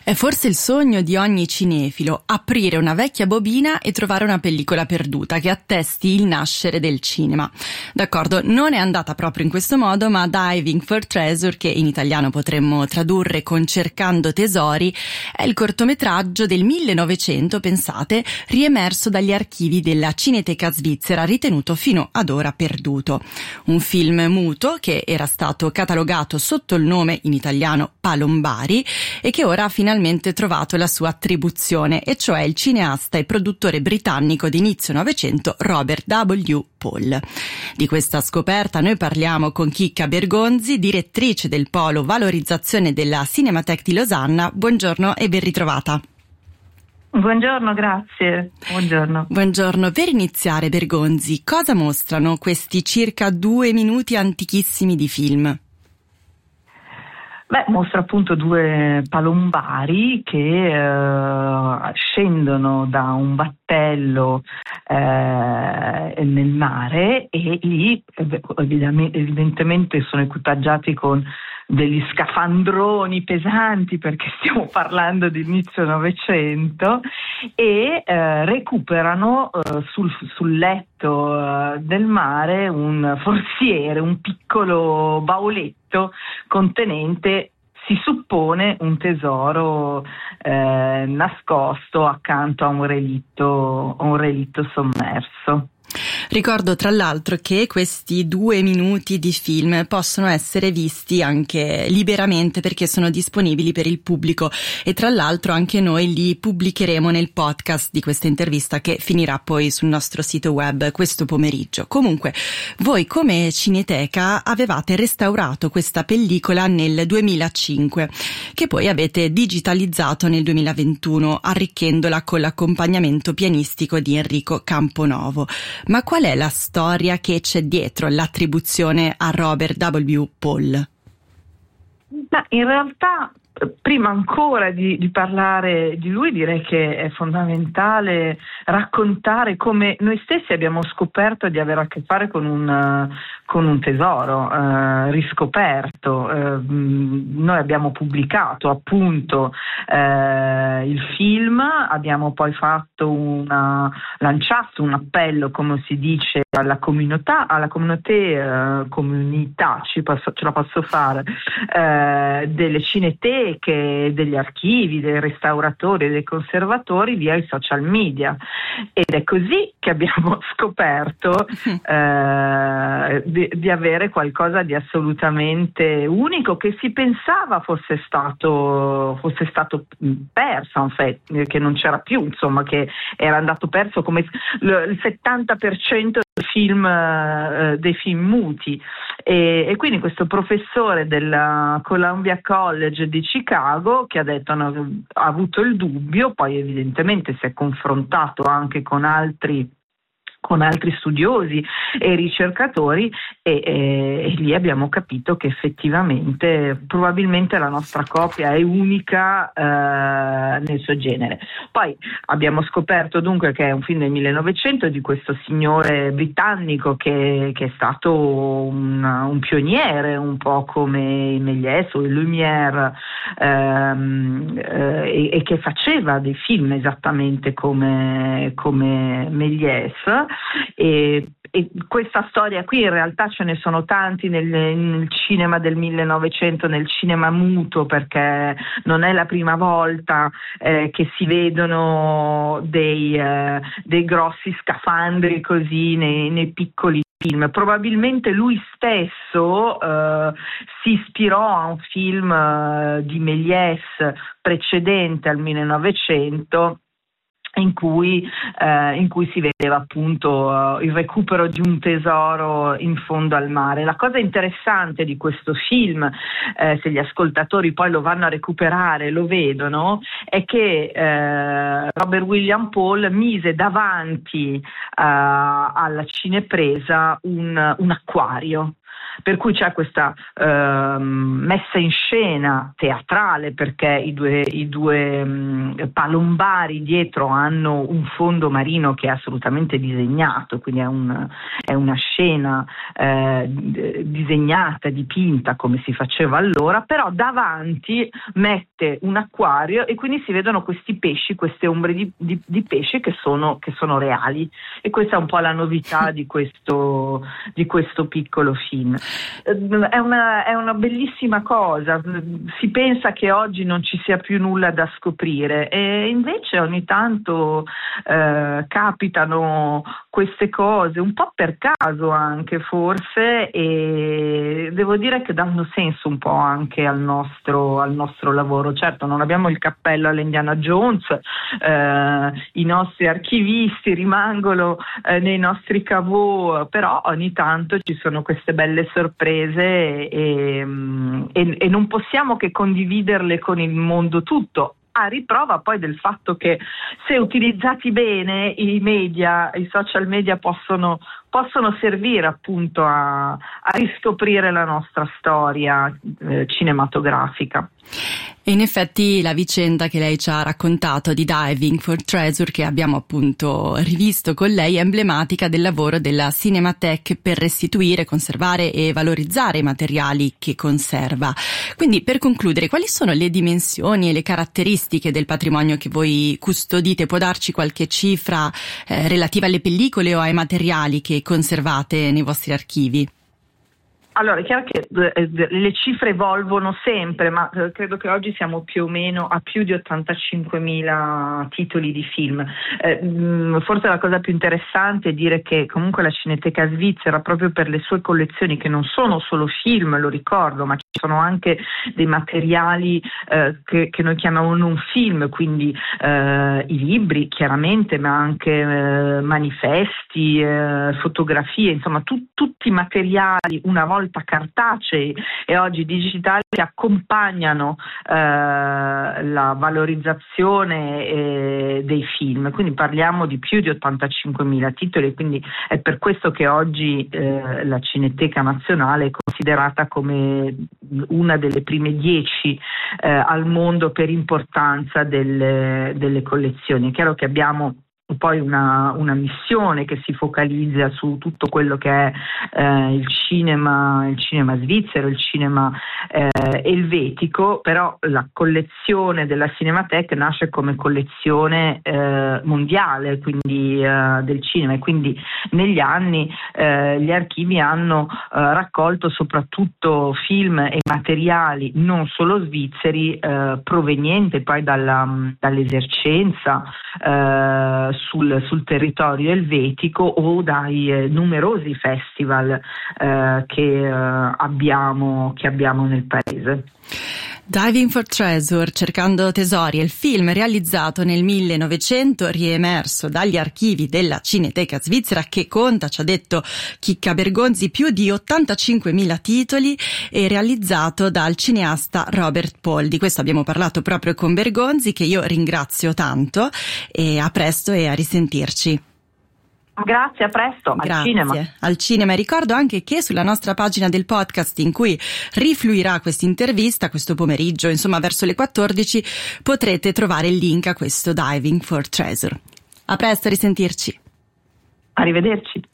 È forse il sogno di ogni cinefilo, aprire una vecchia bobina e trovare una pellicola perduta che attesti il nascere del cinema. D'accordo, non è andata proprio in questo modo, ma Diving for Treasure, che in italiano potremmo tradurre con Cercando tesori, è il cortometraggio del 1900, pensate, riemerso dagli archivi della Cineteca svizzera, ritenuto fino ad ora perduto. Un film muto che era stato catalogato sotto il nome in italiano Palombari e che ora ha finalmente trovato la sua attribuzione, e cioè il cineasta e produttore britannico di inizio Novecento Robert W. Paul. Di questa scoperta noi parliamo con Chicca Bergonzi, direttrice del Polo Valorizzazione della Cinematheque di Losanna. Buongiorno e ben ritrovata. Buongiorno, grazie. Buongiorno. Buongiorno. Per iniziare, Bergonzi, cosa mostrano questi circa 2 minuti antichissimi di film? Mostra appunto 2 palombari che scendono da un battello nel mare e lì evidentemente sono equipaggiati con degli scafandroni pesanti, perché stiamo parlando di inizio Novecento, e recuperano sul letto del mare un forziere, un piccolo bauletto contenente, si suppone, un tesoro nascosto accanto a un relitto sommerso. Ricordo tra l'altro che questi 2 minuti di film possono essere visti anche liberamente, perché sono disponibili per il pubblico, e tra l'altro anche noi li pubblicheremo nel podcast di questa intervista, che finirà poi sul nostro sito web questo pomeriggio. Comunque, voi come Cineteca avevate restaurato questa pellicola nel 2005, che poi avete digitalizzato nel 2021, arricchendola con l'accompagnamento pianistico di Enrico Camponovo. Ma qual è la storia che c'è dietro l'attribuzione a Robert W. Paul? In realtà, prima ancora di parlare di lui, direi che è fondamentale raccontare come noi stessi abbiamo scoperto di avere a che fare con un tesoro riscoperto. Noi abbiamo pubblicato appunto il film, abbiamo poi lanciato un appello, come si dice, alla comunità, ce la posso fare, delle cineteche, degli archivi, dei restauratori e dei conservatori via i social media, ed è così che abbiamo scoperto di avere qualcosa di assolutamente unico, che si pensava fosse stato perso, che non c'era più, insomma, che era andato perso come il 70% dei film muti, e quindi questo professore della Columbia College di Chicago, che ha avuto il dubbio, poi evidentemente si è confrontato anche con altri studiosi e ricercatori, e lì abbiamo capito che effettivamente probabilmente la nostra copia è unica nel suo genere. Poi abbiamo scoperto dunque che è un film del 1900 di questo signore britannico che è stato un pioniere, un po' come Méliès o il Lumière, e che faceva dei film esattamente come Méliès. E questa storia qui, in realtà ce ne sono tanti nel cinema del 1900, nel cinema muto, perché non è la prima volta che si vedono dei grossi scafandri così nei piccoli film. Probabilmente lui stesso si ispirò a un film di Méliès precedente al 1900, in cui si vedeva appunto il recupero di un tesoro in fondo al mare. La cosa interessante di questo film, se gli ascoltatori poi lo vanno a recuperare, lo vedono, è che Robert William Paul mise davanti alla cinepresa un acquario. per cui c'è questa messa in scena teatrale, perché i due palombari dietro hanno un fondo marino che è assolutamente disegnato, quindi è una scena disegnata, dipinta come si faceva allora, però davanti mette un acquario e quindi si vedono questi pesci, queste ombre di pesce che sono reali, e questa è un po' la novità di questo piccolo film. È una bellissima cosa. Si pensa che oggi non ci sia più nulla da scoprire, e invece ogni tanto capitano queste cose un po' per caso anche forse, e devo dire che danno senso un po' anche al nostro lavoro. Certo, non abbiamo il cappello all'Indiana Jones, i nostri archivisti rimangono nei nostri caveau, però ogni tanto ci sono queste belle sorprese e non possiamo che condividerle con il mondo tutto, a riprova poi del fatto che, se utilizzati bene, i social media possono servire appunto a riscoprire la nostra storia cinematografica. E in effetti la vicenda che lei ci ha raccontato di Diving for Treasure, che abbiamo appunto rivisto con lei, è emblematica del lavoro della Cinematheque per restituire, conservare e valorizzare i materiali che conserva. Quindi, per concludere, quali sono le dimensioni e le caratteristiche del patrimonio che voi custodite? Può darci qualche cifra relativa alle pellicole o ai materiali che conservate nei vostri archivi? Allora, è chiaro che le cifre evolvono sempre, ma credo che oggi siamo più o meno a più di 85.000 titoli di film. Forse la cosa più interessante è dire che comunque la Cineteca svizzera, proprio per le sue collezioni, che non sono solo film, lo ricordo, ma ci sono anche dei materiali che noi chiamiamo non film, quindi i libri chiaramente, ma anche manifesti, fotografie, insomma tutti i materiali una volta cartacei e oggi digitali, che accompagnano la valorizzazione dei film. Quindi parliamo di più di 85.000 titoli, quindi è per questo che oggi la Cineteca Nazionale è considerata come una delle prime 10 al mondo per importanza delle collezioni. È chiaro che abbiamo poi una missione che si focalizza su tutto quello che è il cinema svizzero, il cinema elvetico, però la collezione della Cinematheque nasce come collezione mondiale, quindi del cinema, e quindi negli anni gli archivi hanno raccolto soprattutto film e materiali non solo svizzeri, provenienti poi dall'esercenza sul territorio elvetico o dai numerosi festival che abbiamo nel paese. Diving for Treasure, cercando tesori, è il film realizzato nel 1900, riemerso dagli archivi della Cineteca svizzera, che conta, ci ha detto Chicca Bergonzi, più di 85.000 titoli, e realizzato dal cineasta Robert Paul. Di questo abbiamo parlato proprio con Bergonzi, che io ringrazio tanto, e a presto e a risentirci. Grazie, a presto. Grazie. Al cinema. Ricordo anche che sulla nostra pagina del podcast, in cui rifluirà questa intervista questo pomeriggio, insomma verso le 14, potrete trovare il link a questo Diving for Treasure. A presto, a risentirci. Arrivederci.